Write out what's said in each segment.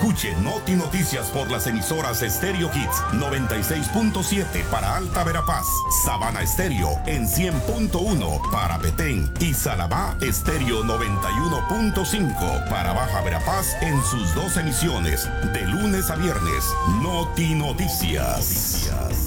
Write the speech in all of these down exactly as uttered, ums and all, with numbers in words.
Escuche Noti Noticias por las emisoras Stereo Hits noventa y seis punto siete para Alta Verapaz, Sabana Estéreo en cien punto uno para Petén y Salabá Estéreo noventa y uno punto cinco para Baja Verapaz en sus dos emisiones de lunes a viernes. Noti Noticias.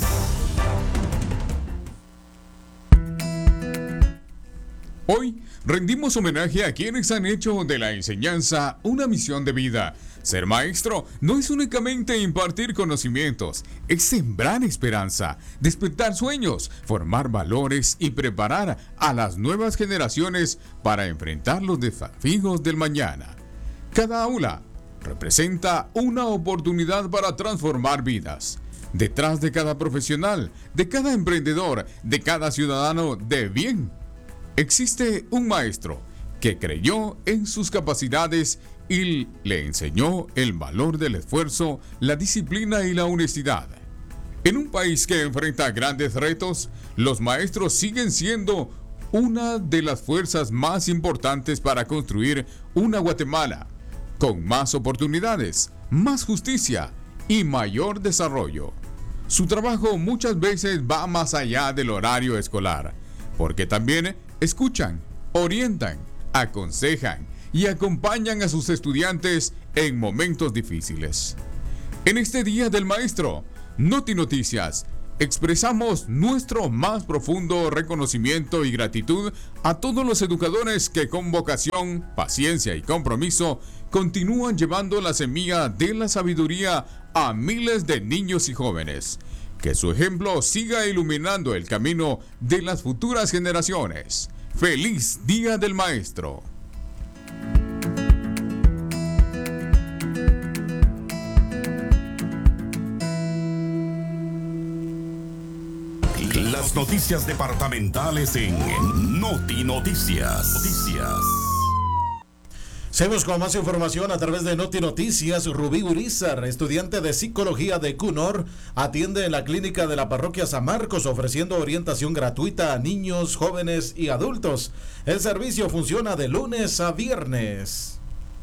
Hoy rendimos homenaje a quienes han hecho de la enseñanza una misión de vida. Ser maestro no es únicamente impartir conocimientos, es sembrar esperanza, despertar sueños, formar valores y preparar a las nuevas generaciones para enfrentar los desafíos del mañana. Cada aula representa una oportunidad para transformar vidas. Detrás de cada profesional, de cada emprendedor, de cada ciudadano de bien, existe un maestro que creyó en sus capacidades y le enseñó el valor del esfuerzo, la disciplina y la honestidad. En un país que enfrenta grandes retos, los maestros siguen siendo una de las fuerzas más importantes para construir una Guatemala con más oportunidades, más justicia y mayor desarrollo. Su trabajo muchas veces va más allá del horario escolar, porque también escuchan, orientan, aconsejan y acompañan a sus estudiantes en momentos difíciles. En este Día del Maestro, Noti Noticias, expresamos nuestro más profundo reconocimiento y gratitud a todos los educadores que con vocación, paciencia y compromiso continúan llevando la semilla de la sabiduría a miles de niños y jóvenes. Que su ejemplo siga iluminando el camino de las futuras generaciones. ¡Feliz Día del Maestro! Las noticias departamentales en Noti Noticias. Noticias. Seguimos con más información a través de Noti Noticias. Rubí Urizar, estudiante de psicología de C U N O R, atiende en la clínica de la parroquia San Marcos ofreciendo orientación gratuita a niños, jóvenes y adultos. El servicio funciona de lunes a viernes.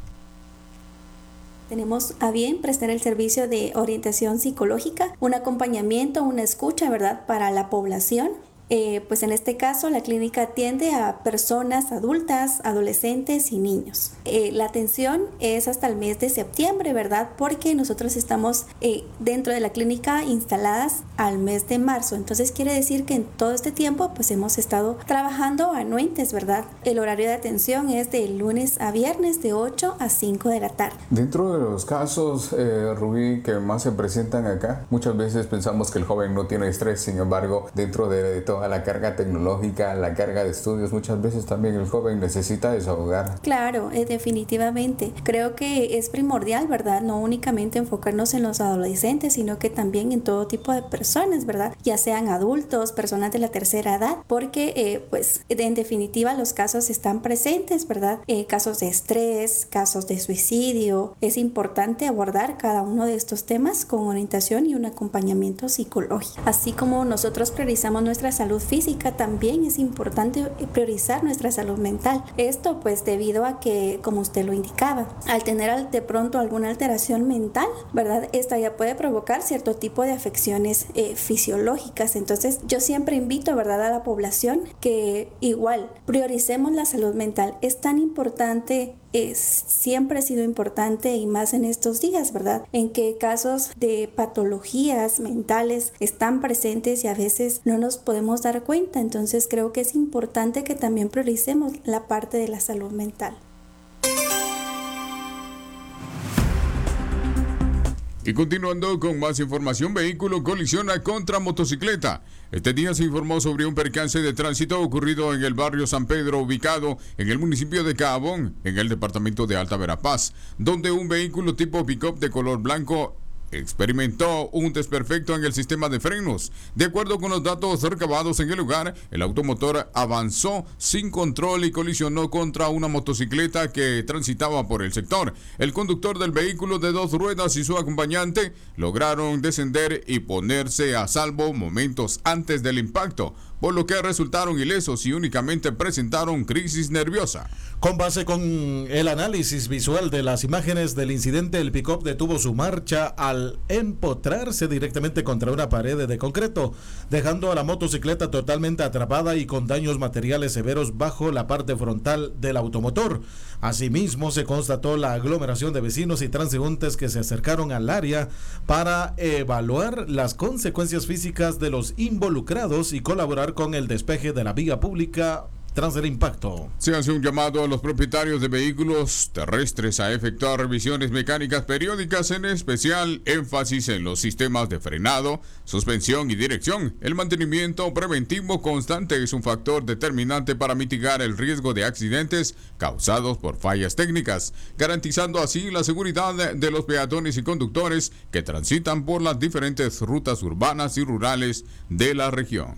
Tenemos a bien prestar el servicio de orientación psicológica, un acompañamiento, una escucha, ¿verdad?, para la población. Eh, pues en este caso la clínica atiende a personas adultas, adolescentes y niños. Eh, la atención es hasta el mes de septiembre, ¿verdad? Porque nosotros estamos eh, dentro de la clínica instaladas al mes de marzo. Entonces quiere decir que en todo este tiempo pues hemos estado trabajando anuentes, ¿verdad? El horario de atención es de lunes a viernes de ocho a cinco de la tarde. Dentro de los casos, eh, Rubí, que más se presentan acá, muchas veces pensamos que el joven no tiene estrés. Sin embargo, dentro de, de toda la carga tecnológica, la carga de estudios, muchas veces también el joven necesita desahogar. Claro, eh, definitivamente. Creo que es primordial, ¿verdad? No únicamente enfocarnos en los adolescentes, sino que también en todo tipo de personas, ¿verdad? Ya sean adultos, personas de la tercera edad, porque eh, pues en definitiva los casos están presentes, ¿verdad? Eh, casos de estrés, casos de suicidio. Es importante abordar cada uno de estos temas con orientación y un acompañamiento psicológico. Así como nosotros priorizamos nuestra salud física, también es importante priorizar nuestra salud mental. Esto pues debido a que, como usted lo indicaba, al tener de pronto alguna alteración mental, ¿verdad? Esta ya puede provocar cierto tipo de afecciones eh, fisiológicas. Entonces yo siempre invito, ¿verdad?, a la población que igual prioricemos la salud mental. Es tan importante, es, siempre ha sido importante y más en estos días, ¿verdad?, en que casos de patologías mentales están presentes y a veces no nos podemos dar cuenta. Entonces creo que es importante que también prioricemos la parte de la salud mental. Y continuando con más información, vehículo colisiona contra motocicleta. Este día se informó sobre un percance de tránsito ocurrido en el barrio San Pedro, ubicado en el municipio de Caabón, en el departamento de Alta Verapaz, donde un vehículo tipo pick-up de color blanco experimentó un desperfecto en el sistema de frenos. De acuerdo con los datos recabados en el lugar, el automotor avanzó sin control y colisionó contra una motocicleta que transitaba por el sector. El conductor del vehículo de dos ruedas y su acompañante lograron descender y ponerse a salvo momentos antes del impacto. por lo que resultaron ilesos y únicamente presentaron crisis nerviosa. Con base con el análisis visual de las imágenes del incidente, el pick-up detuvo su marcha al empotrarse directamente contra una pared de concreto, dejando a la motocicleta totalmente atrapada y con daños materiales severos bajo la parte frontal del automotor. Asimismo, se constató la aglomeración de vecinos y transeúntes que se acercaron al área para evaluar las consecuencias físicas de los involucrados y colaborar con el despeje de la vía pública tras el impacto. Se hace un llamado a los propietarios de vehículos terrestres a efectuar revisiones mecánicas periódicas, en especial énfasis en los sistemas de frenado, suspensión y dirección. El mantenimiento preventivo constante es un factor determinante para mitigar el riesgo de accidentes causados por fallas técnicas, garantizando así la seguridad de los peatones y conductores que transitan por las diferentes rutas urbanas y rurales de la región.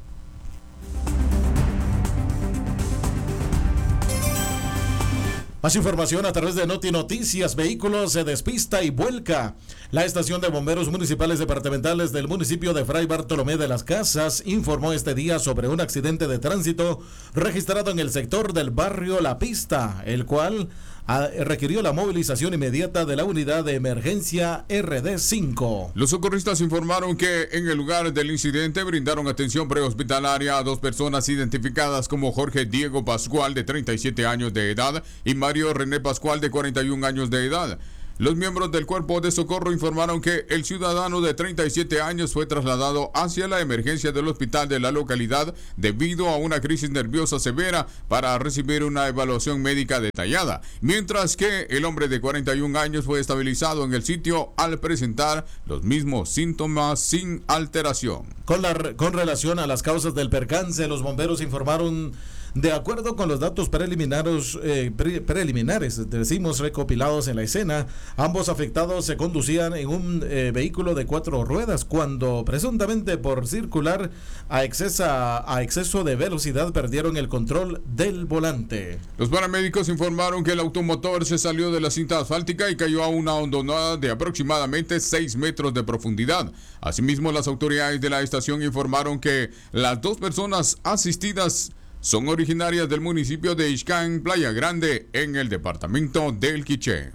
Más información a través de Noti Noticias. Vehículo se despista y vuelca. La estación de bomberos municipales departamentales del municipio de Fray Bartolomé de las Casas informó este día sobre un accidente de tránsito registrado en el sector del barrio La Pista, el cual requirió la movilización inmediata de la unidad de emergencia R D cinco. Los socorristas informaron que en el lugar del incidente brindaron atención prehospitalaria a dos personas identificadas como Jorge Diego Pascual, de treinta y siete años de edad, y Mario René Pascual, de cuarenta y un años de edad. Los miembros del cuerpo de socorro informaron que el ciudadano de treinta y siete años fue trasladado hacia la emergencia del hospital de la localidad debido a una crisis nerviosa severa para recibir una evaluación médica detallada, mientras que el hombre de cuarenta y un años fue estabilizado en el sitio al presentar los mismos síntomas sin alteración. Con, la, con relación a las causas del percance, los bomberos informaron: de acuerdo con los datos preliminares, eh, pre, preliminares, decimos, recopilados en la escena, ambos afectados se conducían en un eh, vehículo de cuatro ruedas cuando presuntamente por circular a, excesa, a exceso de velocidad perdieron el control del volante. Los paramédicos informaron que el automotor se salió de la cinta asfáltica y cayó a una hondonada de aproximadamente seis metros de profundidad. Asimismo, las autoridades de la estación informaron que las dos personas asistidas son originarias del municipio de Ixcán, Playa Grande, en el departamento del Quiché.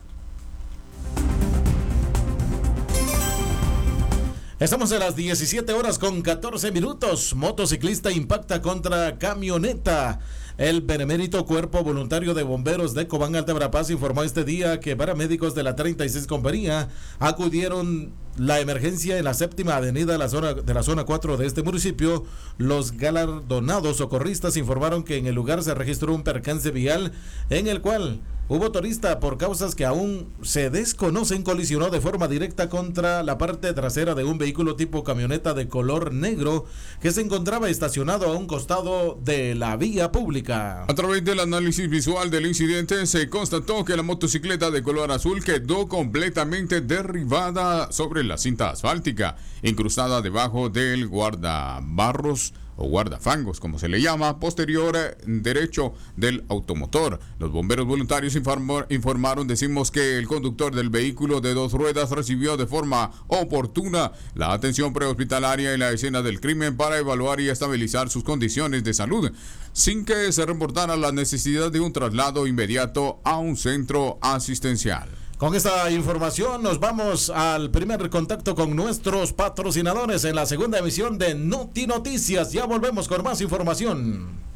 Estamos a las diecisiete horas con catorce minutos. Motociclista impacta contra camioneta. El benemérito Cuerpo Voluntario de Bomberos de Cobán Alta Verapaz informó este día que paramédicos de la treinta y seis Compañía acudieron la emergencia en la séptima avenida de la zona de la zona cuatro de este municipio. Los galardonados socorristas informaron que en el lugar se registró un percance vial en el cual un motorista, por causas que aún se desconocen, colisionó de forma directa contra la parte trasera de un vehículo tipo camioneta de color negro que se encontraba estacionado a un costado de la vía pública. A través del análisis visual del incidente se constató que la motocicleta de color azul quedó completamente derribada sobre la cinta asfáltica, incrustada debajo del guardabarros o guardafangos, como se le llama, posterior derecho del automotor. Los bomberos voluntarios informó, informaron, decimos, que el conductor del vehículo de dos ruedas recibió de forma oportuna la atención prehospitalaria en la escena del crimen para evaluar y estabilizar sus condiciones de salud, sin que se reportara la necesidad de un traslado inmediato a un centro asistencial. Con esta información nos vamos al primer contacto con nuestros patrocinadores en la segunda emisión de Noti Noticias. Ya volvemos con más información.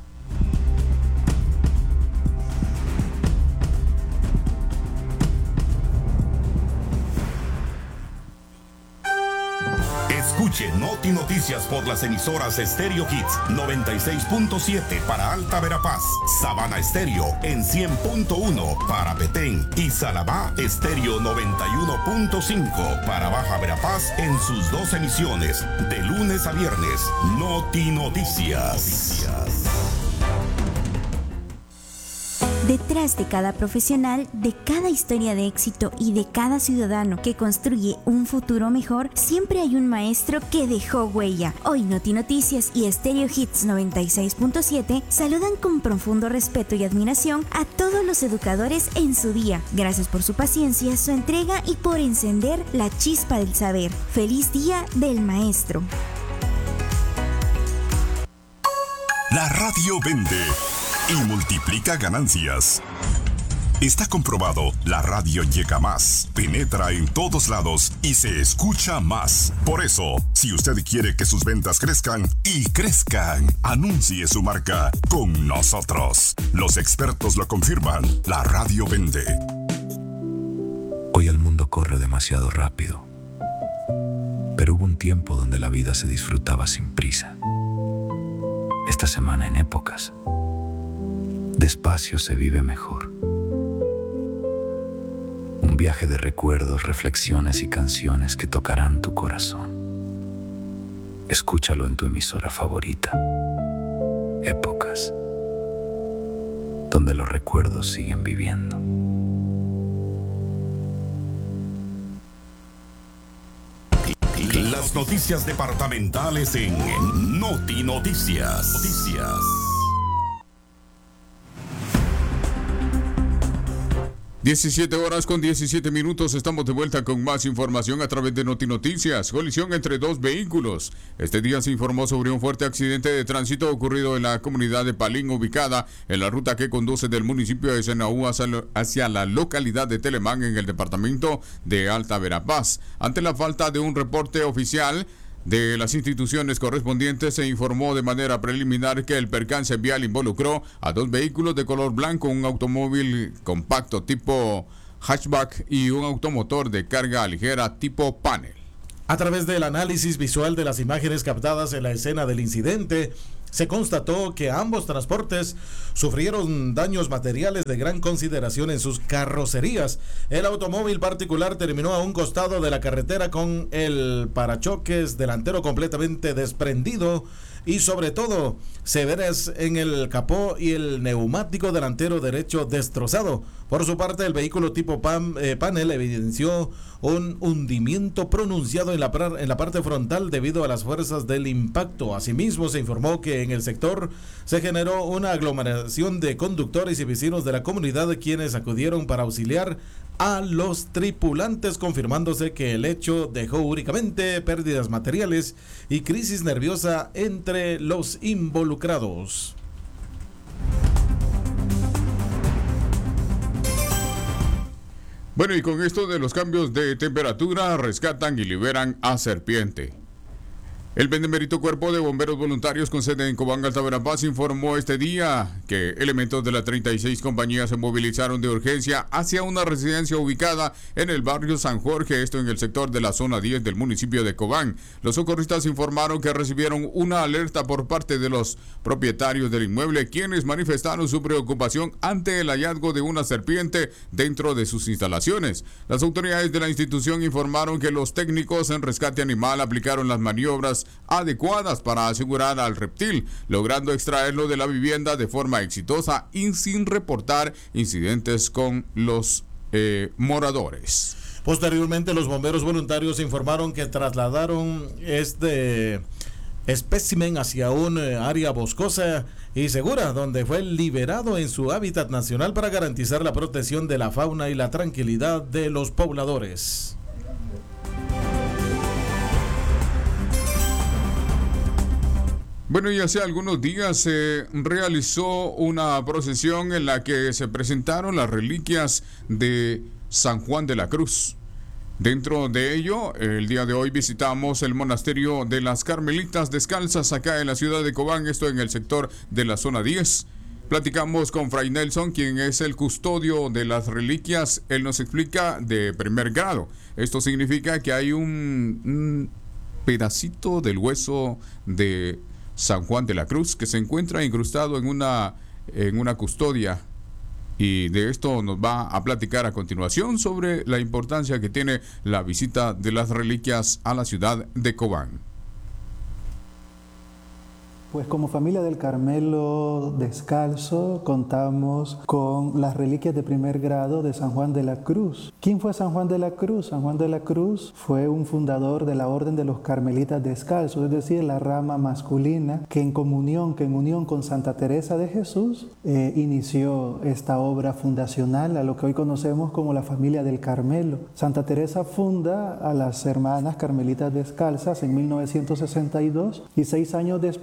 Escuche Noti Noticias por las emisoras Estéreo Hits noventa y seis punto siete para Alta Verapaz, Sabana Estéreo en cien punto uno para Petén y Salabá Estéreo noventa y uno punto cinco para Baja Verapaz en sus dos emisiones de lunes a viernes. Noti Noticias. Noticias. Detrás de cada profesional, de cada historia de éxito y de cada ciudadano que construye un futuro mejor, siempre hay un maestro que dejó huella. Hoy Noti Noticias y Estéreo Hits noventa y seis punto siete saludan con profundo respeto y admiración a todos los educadores en su día. Gracias por su paciencia, su entrega y por encender la chispa del saber. ¡Feliz Día del Maestro! La radio vende y multiplica ganancias. Está comprobado, la radio llega más, penetra en todos lados y se escucha más. Por eso, si usted quiere que sus ventas crezcan y crezcan, anuncie su marca con nosotros. Los expertos lo confirman, la radio vende. Hoy el mundo corre demasiado rápido, pero hubo un tiempo donde la vida se disfrutaba sin prisa. Esta semana en Épocas, despacio se vive mejor. Un viaje de recuerdos, reflexiones y canciones que tocarán tu corazón. Escúchalo en tu emisora favorita. Épocas, donde los recuerdos siguen viviendo. Las noticias departamentales en Noti Noticias. Noticias. diecisiete horas con diecisiete minutos, estamos de vuelta con más información a través de Noti Noticias. Colisión entre dos vehículos. Este día se informó sobre un fuerte accidente de tránsito ocurrido en la comunidad de Palín, ubicada en la ruta que conduce del municipio de Senaú hacia la localidad de Telemán en el departamento de Alta Verapaz. Ante la falta de un reporte oficial de las instituciones correspondientes, se informó de manera preliminar que el percance vial involucró a dos vehículos de color blanco, un automóvil compacto tipo hatchback y un automotor de carga ligera tipo panel. A través del análisis visual de las imágenes captadas en la escena del incidente, se constató que ambos transportes sufrieron daños materiales de gran consideración en sus carrocerías. El automóvil particular terminó a un costado de la carretera con el parachoques delantero completamente desprendido y sobre todo severas en el capó y el neumático delantero derecho destrozado. Por su parte, el vehículo tipo pan, eh, panel evidenció un hundimiento pronunciado en la, en la parte frontal debido a las fuerzas del impacto. Asimismo, se informó que en el sector se generó una aglomeración de conductores y vecinos de la comunidad, quienes acudieron para auxiliar a los tripulantes, confirmándose que el hecho dejó únicamente pérdidas materiales y crisis nerviosa entre los involucrados. Bueno, y con esto de los cambios de temperatura, rescatan y liberan a serpiente. El benemérito Cuerpo de Bomberos Voluntarios con sede en Cobán, Alta Verapaz, informó este día que elementos de las treinta y seis compañías se movilizaron de urgencia hacia una residencia ubicada en el barrio San Jorge, esto en el sector de la zona diez del municipio de Cobán. Los socorristas informaron que recibieron una alerta por parte de los propietarios del inmueble, quienes manifestaron su preocupación ante el hallazgo de una serpiente dentro de sus instalaciones. Las autoridades de la institución informaron que los técnicos en rescate animal aplicaron las maniobras adecuadas para asegurar al reptil, logrando extraerlo de la vivienda de forma exitosa y sin reportar incidentes con los eh, moradores. Posteriormente, los bomberos voluntarios informaron que trasladaron este espécimen hacia un área boscosa y segura, donde fue liberado en su hábitat natural para garantizar la protección de la fauna y la tranquilidad de los pobladores. Bueno, y hace algunos días se realizó una procesión en la que se presentaron las reliquias de San Juan de la Cruz. Dentro de ello, el día de hoy visitamos el monasterio de las Carmelitas Descalzas acá en la ciudad de Cobán, esto en el sector de la zona diez. Platicamos con Fray Nelson, quien es el custodio de las reliquias. Él nos explica de primer grado. Esto significa que hay un, un pedacito del hueso de San Juan de la Cruz que se encuentra incrustado en una, en una custodia, y de esto nos va a platicar a continuación sobre la importancia que tiene la visita de las reliquias a la ciudad de Cobán. Pues como familia del Carmelo Descalzo contamos con las reliquias de primer grado de San Juan de la Cruz. ¿Quién fue San Juan de la Cruz? San Juan de la Cruz fue un fundador de la Orden de los Carmelitas Descalzos, es decir, la rama masculina que en comunión, que en unión con Santa Teresa de Jesús eh, inició esta obra fundacional a lo que hoy conocemos como la familia del Carmelo. Santa Teresa funda a las hermanas Carmelitas Descalzas en mil novecientos sesenta y dos y seis años después San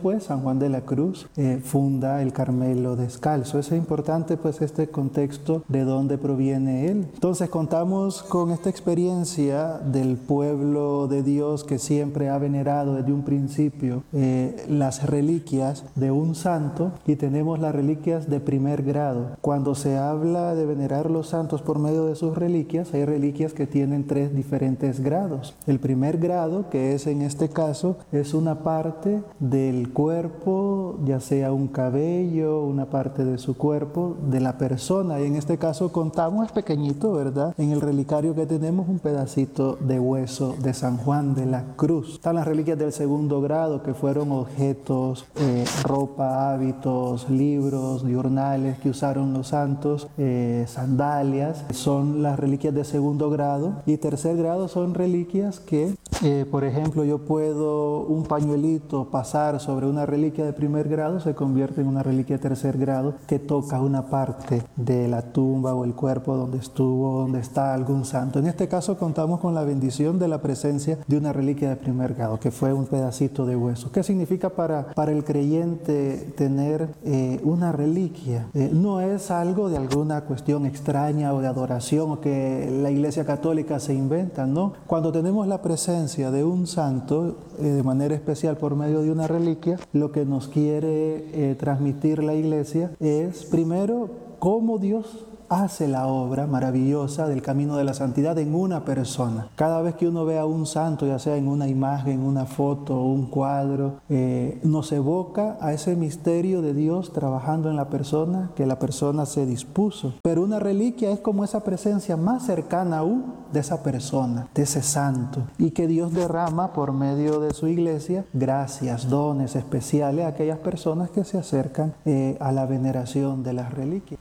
Juan de la Cruz, eh, funda el Carmelo Descalzo. Es importante pues este contexto de dónde proviene él. Entonces contamos con esta experiencia del pueblo de Dios que siempre ha venerado desde un principio eh, las reliquias de un santo, y tenemos las reliquias de primer grado. Cuando se habla de venerar los santos por medio de sus reliquias, hay reliquias que tienen tres diferentes grados. El primer grado, que es en este caso, es una parte del cuerpo, ya sea un cabello, una parte de su cuerpo, de la persona, y en este caso contamos, es pequeñito, ¿verdad? En el relicario que tenemos un pedacito de hueso de San Juan de la Cruz. Están las reliquias del segundo grado, que fueron objetos, eh, ropa, hábitos, libros, diurnales que usaron los santos, eh, sandalias, son las reliquias de segundo grado. Y tercer grado son reliquias que, eh, por ejemplo, yo puedo un pañuelito pasar sobre una reliquia de primer grado, se convierte en una reliquia de tercer grado que toca una parte de la tumba o el cuerpo donde estuvo, donde está algún santo. En este caso contamos con la bendición de la presencia de una reliquia de primer grado, que fue un pedacito de hueso. ¿Qué significa para, para el creyente tener eh, una reliquia? Eh, no es algo de alguna cuestión extraña o de adoración o que la Iglesia Católica se inventa, ¿no? Cuando tenemos la presencia de un santo, eh, de manera especial por medio de una reliquia, lo que nos quiere eh, transmitir la Iglesia es, primero, cómo Dios hace la obra maravillosa del camino de la santidad en una persona. Cada vez que uno ve a un santo, ya sea en una imagen, una foto, un cuadro, eh, nos evoca a ese misterio de Dios trabajando en la persona, que la persona se dispuso. Pero una reliquia es como esa presencia más cercana aún de esa persona, de ese santo, y que Dios derrama por medio de su iglesia gracias, dones especiales a aquellas personas que se acercan eh, a la veneración de las reliquias.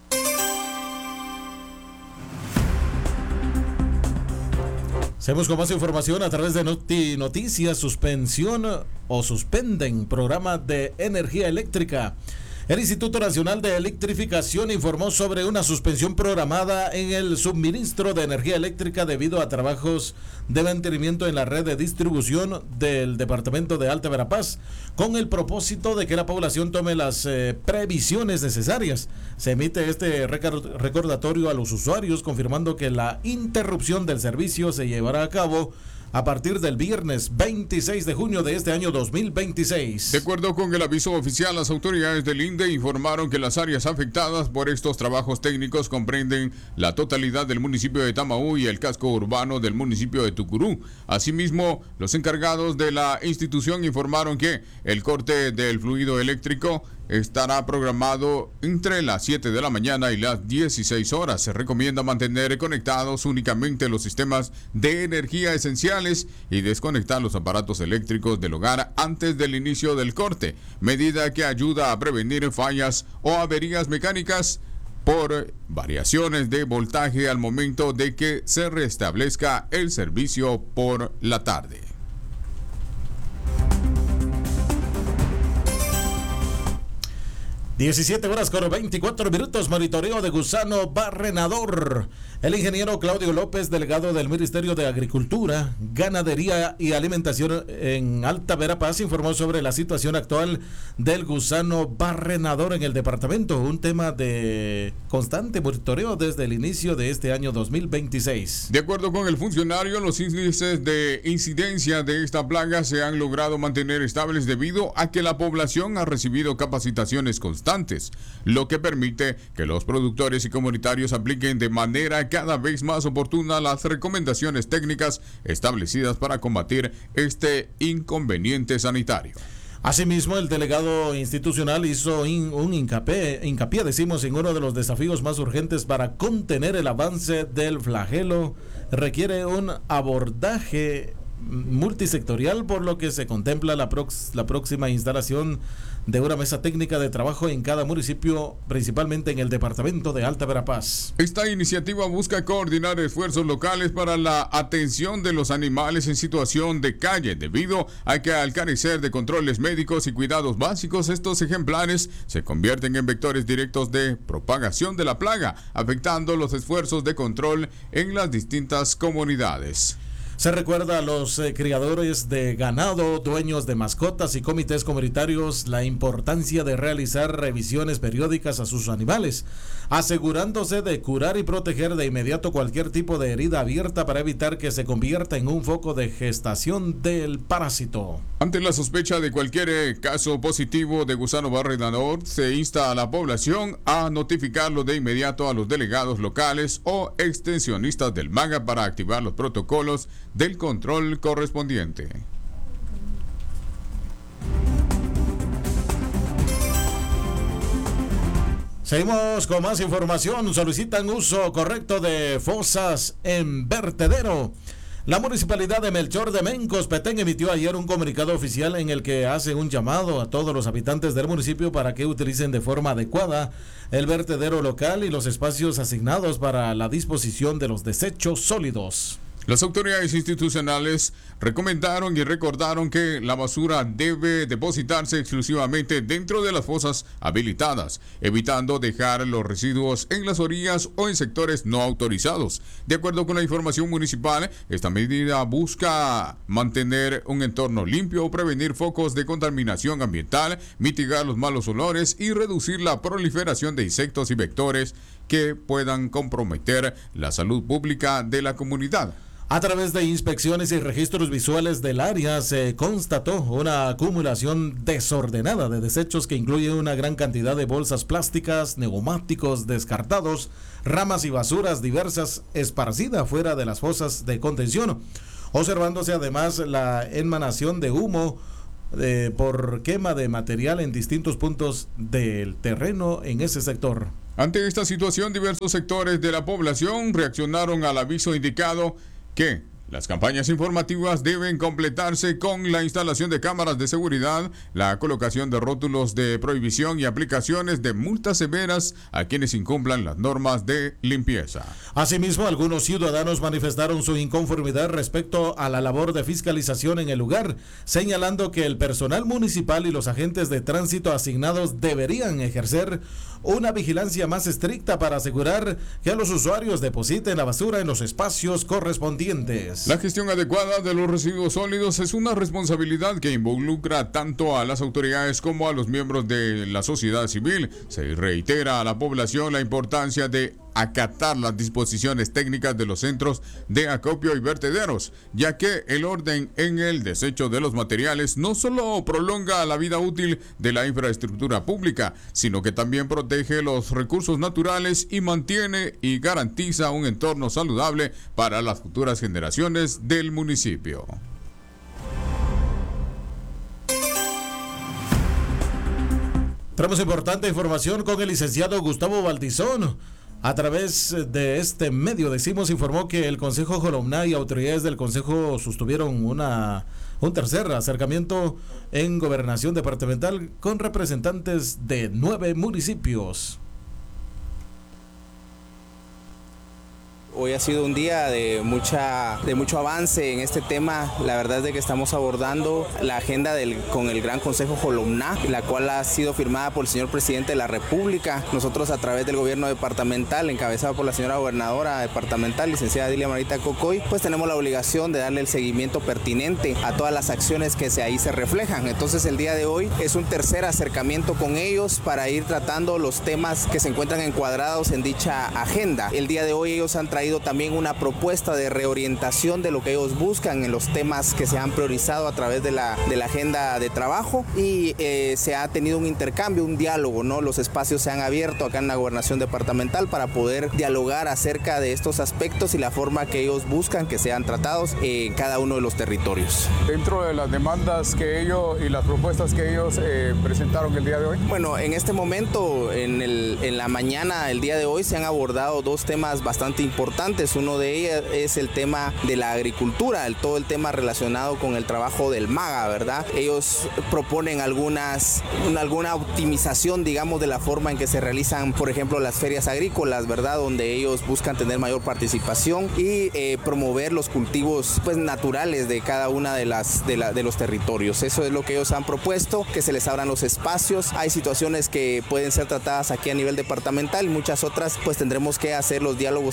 Seguimos con más información a través de Noti Noticias. Suspensión o suspenden programa de energía eléctrica. El Instituto Nacional de Electrificación informó sobre una suspensión programada en el suministro de energía eléctrica debido a trabajos de mantenimiento en la red de distribución del departamento de Alta Verapaz, con el propósito de que la población tome las eh, previsiones necesarias. Se emite este recordatorio a los usuarios, confirmando que la interrupción del servicio se llevará a cabo a partir del viernes veintiséis de junio de este año dos mil veintiséis. De acuerdo con el aviso oficial, las autoridades del INDE informaron que las áreas afectadas por estos trabajos técnicos comprenden la totalidad del municipio de Tamaú y el casco urbano del municipio de Tucurú. Asimismo, los encargados de la institución informaron que el corte del fluido eléctrico estará programado entre las siete de la mañana y las dieciséis horas. Se recomienda mantener conectados únicamente los sistemas de energía esenciales y desconectar los aparatos eléctricos del hogar antes del inicio del corte, medida que ayuda a prevenir fallas o averías mecánicas por variaciones de voltaje al momento de que se restablezca el servicio por la tarde. diecisiete horas con veinticuatro minutos, monitoreo de gusano barrenador. El ingeniero Claudio López, delegado del Ministerio de Agricultura, Ganadería y Alimentación en Alta Verapaz, informó sobre la situación actual del gusano barrenador en el departamento, un tema de constante monitoreo desde el inicio de este año dos mil veintiséis. De acuerdo con el funcionario, los índices de incidencia de esta plaga se han logrado mantener estables debido a que la población ha recibido capacitaciones constantes, lo que permite que los productores y comunitarios apliquen de manera cada vez más oportuna las recomendaciones técnicas establecidas para combatir este inconveniente sanitario. Asimismo, el delegado institucional hizo in, un hincapié, hincapié, decimos, en uno de los desafíos más urgentes para contener el avance del flagelo. Requiere un abordaje multisectorial, por lo que se contempla la, prox, la próxima instalación de una mesa técnica de trabajo en cada municipio, principalmente en el departamento de Alta Verapaz. Esta iniciativa busca coordinar esfuerzos locales para la atención de los animales en situación de calle, debido a que al carecer de controles médicos y cuidados básicos, estos ejemplares se convierten en vectores directos de propagación de la plaga, afectando los esfuerzos de control en las distintas comunidades. Se recuerda a los eh, criadores de ganado, dueños de mascotas y comités comunitarios la importancia de realizar revisiones periódicas a sus animales, asegurándose de curar y proteger de inmediato cualquier tipo de herida abierta para evitar que se convierta en un foco de gestación del parásito. Ante la sospecha de cualquier eh, caso positivo de gusano barredador, se insta a la población a notificarlo de inmediato a los delegados locales o extensionistas del MAGA para activar los protocolos del control correspondiente. Seguimos con más información. Solicitan uso correcto de fosas en vertedero. La municipalidad de Melchor de Mencos, Petén, emitió ayer un comunicado oficial en el que hace un llamado a todos los habitantes del municipio para que utilicen de forma adecuada el vertedero local y los espacios asignados para la disposición de los desechos sólidos. Las autoridades institucionales recomendaron y recordaron que la basura debe depositarse exclusivamente dentro de las fosas habilitadas, evitando dejar los residuos en las orillas o en sectores no autorizados. De acuerdo con la información municipal, esta medida busca mantener un entorno limpio, prevenir focos de contaminación ambiental, mitigar los malos olores y reducir la proliferación de insectos y vectores que puedan comprometer la salud pública de la comunidad. A través de inspecciones y registros visuales del área se constató una acumulación desordenada de desechos que incluye una gran cantidad de bolsas plásticas, neumáticos descartados, ramas y basuras diversas esparcidas fuera de las fosas de contención, observándose además la emanación de humo eh, por quema de material en distintos puntos del terreno en ese sector. Ante esta situación, diversos sectores de la población reaccionaron al aviso indicado que las campañas informativas deben completarse con la instalación de cámaras de seguridad, la colocación de rótulos de prohibición y aplicaciones de multas severas a quienes incumplan las normas de limpieza. Asimismo, algunos ciudadanos manifestaron su inconformidad respecto a la labor de fiscalización en el lugar, señalando que el personal municipal y los agentes de tránsito asignados deberían ejercer una vigilancia más estricta para asegurar que los usuarios depositen la basura en los espacios correspondientes. La gestión adecuada de los residuos sólidos es una responsabilidad que involucra tanto a las autoridades como a los miembros de la sociedad civil. Se reitera a la población la importancia de acatar las disposiciones técnicas de los centros de acopio y vertederos, ya que el orden en el desecho de los materiales no solo prolonga la vida útil de la infraestructura pública, sino que también protege los recursos naturales y mantiene y garantiza un entorno saludable para las futuras generaciones del municipio. Tenemos importante información con el licenciado Gustavo Valdizón. A través de este medio, decimos, informó que el Consejo Jolomná y autoridades del Consejo sostuvieron una, un tercer acercamiento en gobernación departamental con representantes de nueve municipios. Hoy ha sido un día de mucha de mucho avance en este tema. La verdad es de que estamos abordando la agenda del, con el Gran Consejo Jolomná, la cual ha sido firmada por el señor presidente de la República. Nosotros, a través del gobierno departamental, encabezado por la señora gobernadora departamental, licenciada Dilia Marita Cocoy, pues tenemos la obligación de darle el seguimiento pertinente a todas las acciones que se, ahí se reflejan. Entonces, el día de hoy es un tercer acercamiento con ellos para ir tratando los temas que se encuentran encuadrados en dicha agenda. El día de hoy ellos han traído también una propuesta de reorientación de lo que ellos buscan en los temas que se han priorizado a través de la, de la agenda de trabajo, y eh, se ha tenido un intercambio, un diálogo, ¿no? Los espacios se han abierto acá en la gobernación departamental para poder dialogar acerca de estos aspectos y la forma que ellos buscan que sean tratados en cada uno de los territorios. Dentro de las demandas que ellos y las propuestas que ellos eh, presentaron el día de hoy. Bueno, en este momento, en, el, en la mañana, el día de hoy, se han abordado dos temas bastante importantes. Uno de ellos es el tema de la agricultura, el, todo el tema relacionado con el trabajo del MAGA, ¿verdad? Ellos proponen algunas, una, alguna optimización, digamos, de la forma en que se realizan, por ejemplo, las ferias agrícolas, ¿verdad? Donde ellos buscan tener mayor participación y eh, promover los cultivos, pues, naturales de cada una de las de, la, de los territorios. Eso es lo que ellos han propuesto, que se les abran los espacios. Hay situaciones que pueden ser tratadas aquí a nivel departamental, muchas otras, pues tendremos que hacer los diálogos pertinentes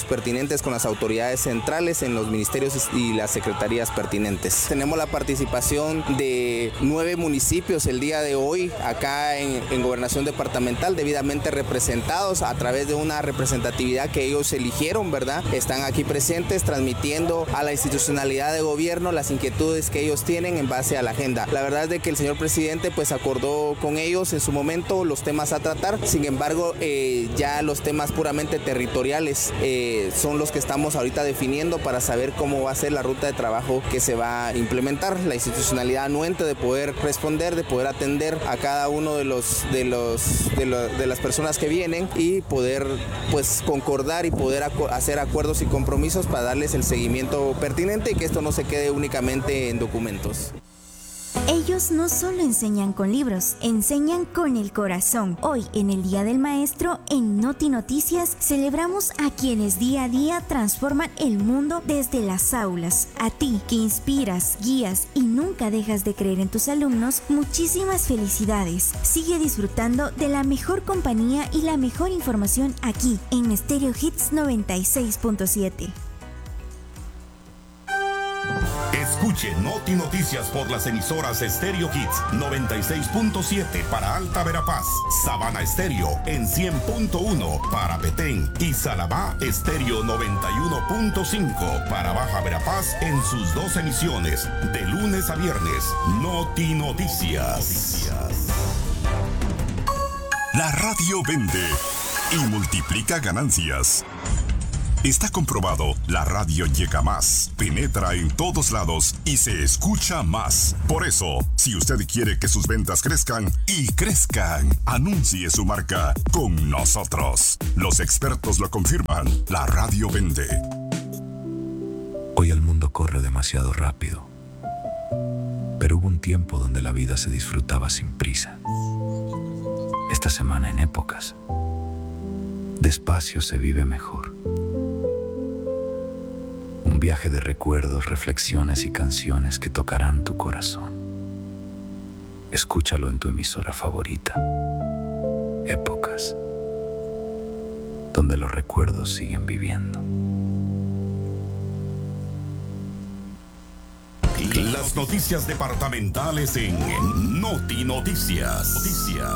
pendientes con las autoridades centrales en los ministerios y las secretarías pertinentes. Tenemos la participación de nueve municipios el día de hoy acá en, en Gobernación Departamental, debidamente representados a través de una representatividad que ellos eligieron, ¿verdad? Están aquí presentes transmitiendo a la institucionalidad de gobierno las inquietudes que ellos tienen en base a la agenda. La verdad es de que el señor presidente pues acordó con ellos en su momento los temas a tratar, sin embargo eh, ya los temas puramente territoriales eh, son los que estamos ahorita definiendo para saber cómo va a ser la ruta de trabajo que se va a implementar. La institucionalidad anuente de poder responder, de poder atender a cada uno de los de los de, lo, de las personas que vienen y poder pues concordar y poder acu- hacer acuerdos y compromisos para darles el seguimiento pertinente y que esto no se quede únicamente en documentos. Ellos no solo enseñan con libros, enseñan con el corazón. Hoy, en el Día del Maestro, en Noti Noticias, celebramos a quienes día a día transforman el mundo desde las aulas. A ti, que inspiras, guías y nunca dejas de creer en tus alumnos, muchísimas felicidades. Sigue disfrutando de la mejor compañía y la mejor información aquí, en Stereo Hits noventa y seis punto siete. Escuche Noti Noticias por las emisoras Stereo Hits noventa y seis punto siete para Alta Verapaz, Sabana Estéreo en cien punto uno para Petén y Salabá Estéreo noventa y uno punto cinco para Baja Verapaz en sus dos emisiones, de lunes a viernes. Noti Noticias. La radio vende y multiplica ganancias. Está comprobado, la radio llega más, penetra en todos lados y se escucha más. Por eso, si usted quiere que sus ventas crezcan y crezcan, anuncie su marca con nosotros. Los expertos lo confirman, la radio vende. Hoy el mundo corre demasiado rápido, pero hubo un tiempo donde la vida se disfrutaba sin prisa. Esta semana en Épocas, despacio se vive mejor. Un viaje de recuerdos, reflexiones y canciones que tocarán tu corazón. Escúchalo en tu emisora favorita. Épocas, donde los recuerdos siguen viviendo. Las noticias departamentales en Noti Noticias. Noticias.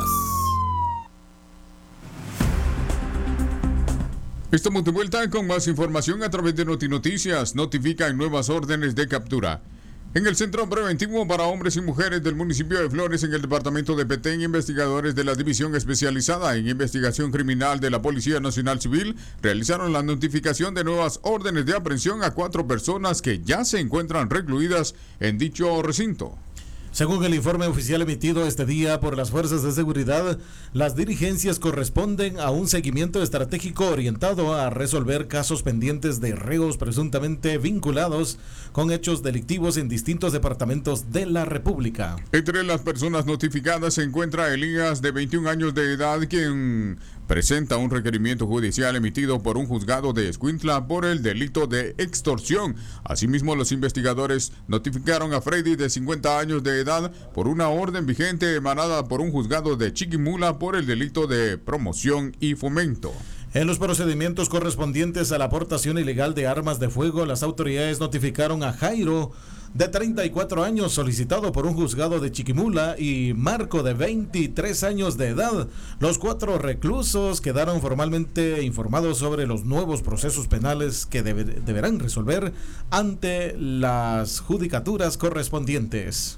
Estamos de vuelta con más información a través de Noti Noticias. Notifican nuevas órdenes de captura. En el Centro Preventivo para Hombres y Mujeres del municipio de Flores, en el departamento de Petén, investigadores de la División Especializada en Investigación Criminal de la Policía Nacional Civil realizaron la notificación de nuevas órdenes de aprehensión a cuatro personas que ya se encuentran recluidas en dicho recinto. Según el informe oficial emitido este día por las fuerzas de seguridad, las diligencias corresponden a un seguimiento estratégico orientado a resolver casos pendientes de reos presuntamente vinculados con hechos delictivos en distintos departamentos de la República. Entre las personas notificadas se encuentra Elías, de veintiún años de edad, quien presenta un requerimiento judicial emitido por un juzgado de Escuintla por el delito de extorsión. Asimismo, los investigadores notificaron a Freddy, de cincuenta años de edad, por una orden vigente emanada por un juzgado de Chiquimula por el delito de promoción y fomento. En los procedimientos correspondientes a la aportación ilegal de armas de fuego, las autoridades notificaron a Jairo, de treinta y cuatro años, solicitado por un juzgado de Chiquimula, y Marco, de veintitrés años de edad. Los cuatro reclusos quedaron formalmente informados sobre los nuevos procesos penales que debe, deberán resolver ante las judicaturas correspondientes.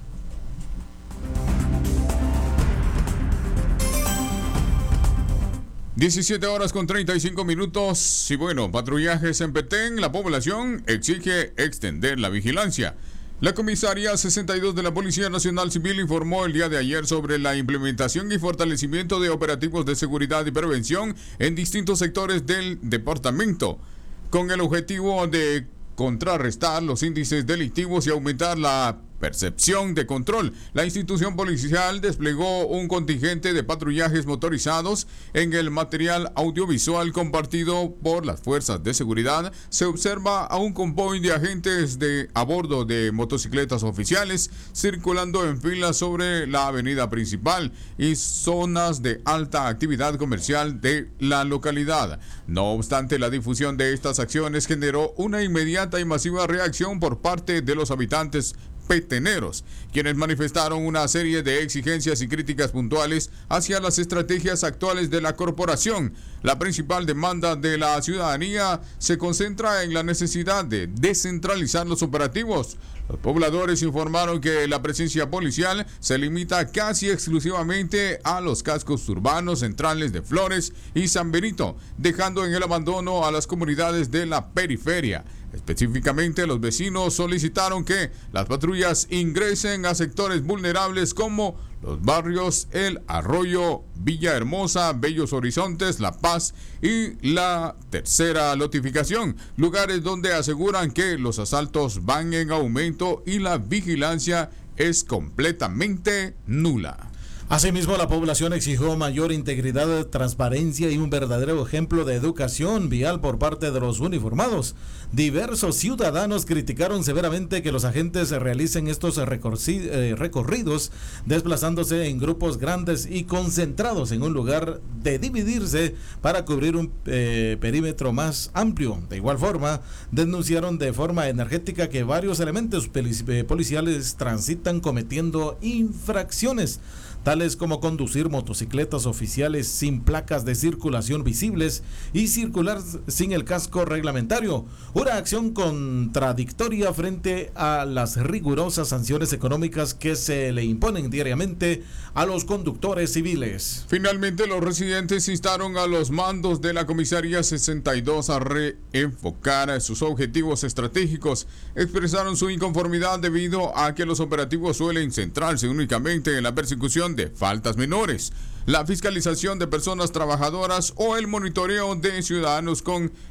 diecisiete horas con treinta y cinco minutos. Y bueno, patrullajes en Petén. La población exige extender la vigilancia. La comisaría sesenta y dos de la Policía Nacional Civil informó el día de ayer sobre la implementación y fortalecimiento de operativos de seguridad y prevención en distintos sectores del departamento, con el objetivo de contrarrestar los índices delictivos y aumentar la percepción de control. La institución policial desplegó un contingente de patrullajes motorizados. En el material audiovisual compartido por las fuerzas de seguridad se observa a un convoy de agentes de a bordo de motocicletas oficiales circulando en filas sobre la avenida principal y zonas de alta actividad comercial de la localidad. No obstante, la difusión de estas acciones generó una inmediata y masiva reacción por parte de los habitantes peteneros, quienes manifestaron una serie de exigencias y críticas puntuales hacia las estrategias actuales de la corporación. La principal demanda de la ciudadanía se concentra en la necesidad de descentralizar los operativos. Los pobladores informaron que la presencia policial se limita casi exclusivamente a los cascos urbanos centrales de Flores y San Benito, dejando en el abandono a las comunidades de la periferia. Específicamente, los vecinos solicitaron que las patrullas ingresen a sectores vulnerables como los barrios El Arroyo, Villahermosa, Bellos Horizontes, La Paz y la Tercera Lotificación, lugares donde aseguran que los asaltos van en aumento y la vigilancia es completamente nula. Asimismo, la población exigió mayor integridad, transparencia y un verdadero ejemplo de educación vial por parte de los uniformados. Diversos ciudadanos criticaron severamente que los agentes realicen estos recorridos desplazándose en grupos grandes y concentrados en un lugar de dividirse para cubrir un eh, perímetro más amplio. De igual forma, denunciaron de forma energética que varios elementos policiales transitan cometiendo infracciones, tales como conducir motocicletas oficiales sin placas de circulación visibles y circular sin el casco reglamentario. Una acción contradictoria frente a las rigurosas sanciones económicas que se le imponen diariamente a los conductores civiles. Finalmente, los residentes instaron a los mandos de la Comisaría sesenta y dos a reenfocar sus objetivos estratégicos. Expresaron su inconformidad debido a que los operativos suelen centrarse únicamente en la persecución de faltas menores, la fiscalización de personas trabajadoras o el monitoreo de ciudadanos con